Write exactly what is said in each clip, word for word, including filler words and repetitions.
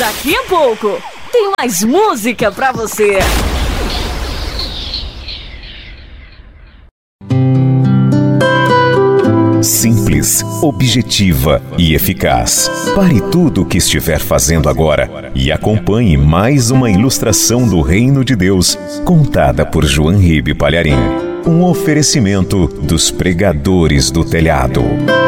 Daqui a pouco tem mais música pra você. Simples, objetiva e eficaz. Pare tudo o que estiver fazendo agora e acompanhe mais uma ilustração do Reino de Deus, contada por João Ribe Palharim. Um oferecimento dos Pregadores do Telhado.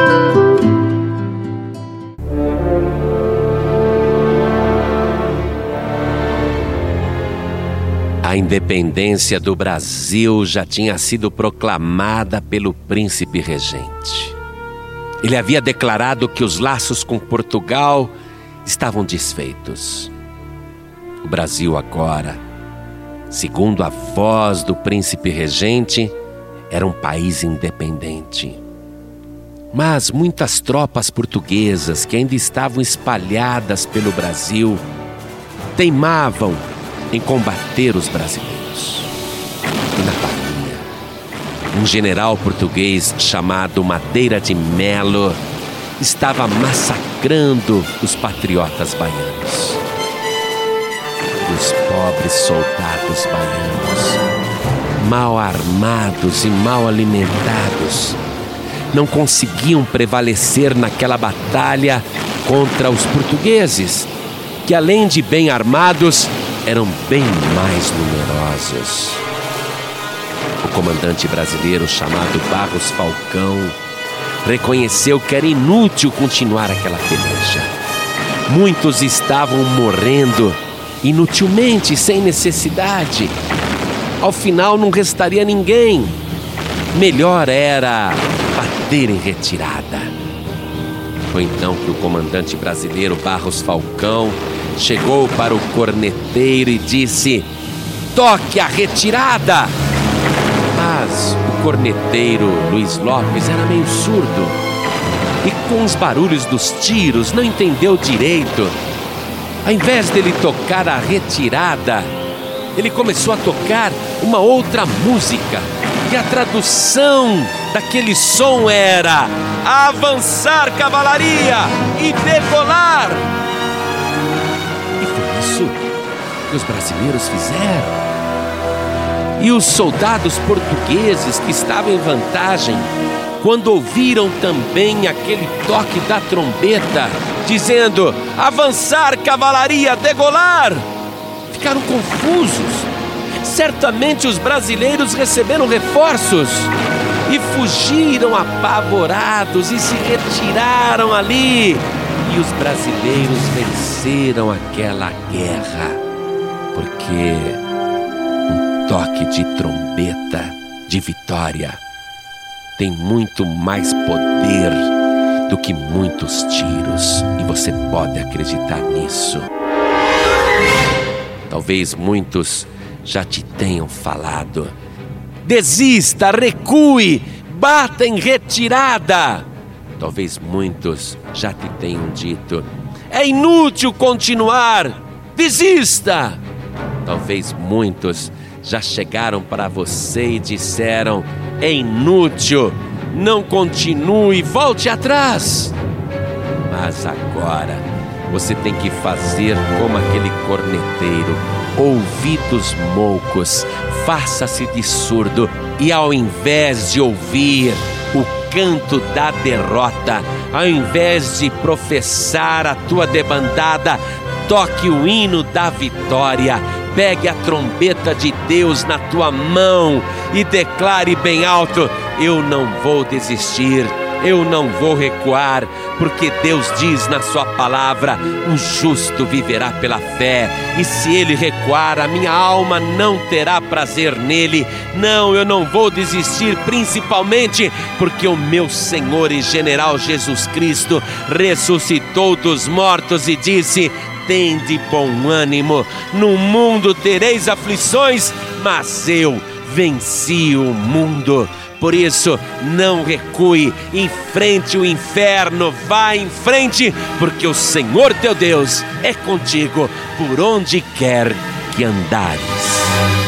A independência do Brasil já tinha sido proclamada pelo príncipe regente. Ele havia declarado que os laços com Portugal estavam desfeitos. O Brasil agora, segundo a voz do príncipe regente, era um país independente. Mas muitas tropas portuguesas que ainda estavam espalhadas pelo Brasil teimavam em combater os brasileiros. E na Bahia, um general português chamado Madeira de Melo estava massacrando os patriotas baianos. Os pobres soldados baianos, mal armados e mal alimentados, não conseguiam prevalecer naquela batalha contra os portugueses, que além de bem armados, eram bem mais numerosos. O comandante brasileiro chamado Barros Falcão reconheceu que era inútil continuar aquela peleja. Muitos estavam morrendo inutilmente, sem necessidade. Ao final não restaria ninguém. Melhor era bater em retirada. Foi então que o comandante brasileiro Barros Falcão chegou para o corneteiro e disse: toque a retirada! Mas o corneteiro Luiz Lopes era meio surdo e com os barulhos dos tiros não entendeu direito. Ao invés dele tocar a retirada, ele começou a tocar uma outra música. E a tradução daquele som era: avançar, cavalaria, e decolar! E foi isso que os brasileiros fizeram. E os soldados portugueses que estavam em vantagem, quando ouviram também aquele toque da trombeta, dizendo: avançar, cavalaria, degolar, ficaram confusos. Certamente os brasileiros receberam reforços e fugiram apavorados e se retiraram ali. E os brasileiros venceram aquela guerra, porque um toque de trombeta de vitória tem muito mais poder do que muitos tiros, e você pode acreditar nisso. Talvez muitos já te tenham falado: desista, recue, bata em retirada. Talvez muitos já te tenham dito: é inútil continuar, desista. Talvez muitos já chegaram para você e disseram: é inútil, não continue, volte atrás. Mas agora você tem que fazer como aquele corneteiro: ouvidos moucos, faça-se de surdo, e ao invés de ouvir o canto da derrota, ao invés de professar a tua debandada, toque o hino da vitória. Pegue a trombeta de Deus na tua mão e declare bem alto: eu não vou desistir, eu não vou recuar, porque Deus diz na sua palavra: o justo viverá pela fé, e se ele recuar, a minha alma não terá prazer nele. Não, eu não vou desistir, principalmente porque o meu Senhor e General Jesus Cristo ressuscitou dos mortos e disse: tende bom ânimo, no mundo tereis aflições, mas eu venci o mundo. Por isso, não recue, enfrente o inferno, vá em frente, porque o Senhor teu Deus é contigo por onde quer que andares.